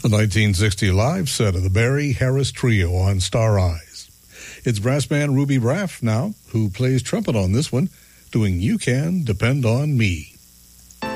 a 1960 live set of the Barry Harris Trio on Star Eyes. It's brass band Ruby Raff now, who plays trumpet on this one, doing You Can Depend on Me.